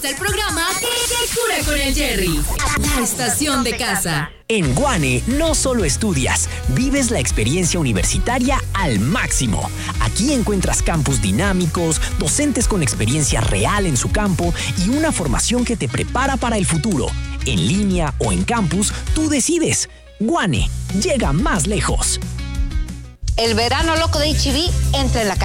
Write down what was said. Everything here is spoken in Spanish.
el programa ¿Qué cura con el Jerry? La estación de casa. En Guane no solo estudias, vives la experiencia universitaria al máximo. Aquí encuentras campus dinámicos, docentes con experiencia real en su campo y una formación que te prepara para el futuro. En línea o en campus, tú decides. Guane, llega más lejos. El verano loco de HB entra en la casa.